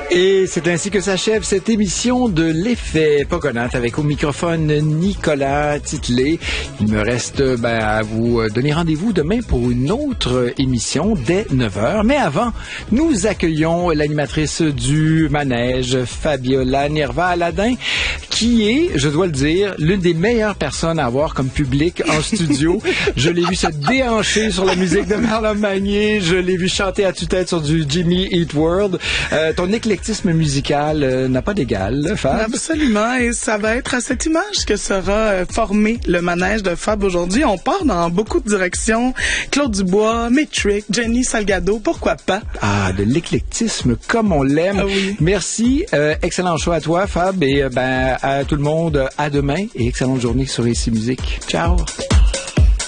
Et c'est ainsi que s'achève cette émission de l'Effet Pogonat avec au microphone Nicolas Titley. Il me reste à vous donner rendez-vous demain pour une autre émission dès 9h. Mais avant, nous accueillons l'animatrice du manège, Fabiola Nerva-Aladin, qui est, je dois le dire, l'une des meilleures personnes à avoir comme public en studio. Je l'ai vu se déhancher sur la musique de Merlin Magnier. Je l'ai vu chanter à tue-tête sur du Jimmy Eat World. Ton éclectisme musical n'a pas d'égal, Fab. Absolument, et ça va être à cette image que sera formé le manège de Fab aujourd'hui. On part dans beaucoup de directions. Claude Dubois, Metric, Jenny Salgado, pourquoi pas? Ah, de l'éclectisme comme on l'aime. Ah oui. Merci, excellent choix à toi, Fab, et à tout le monde, à demain, et excellente journée sur Ici Musique. Ciao!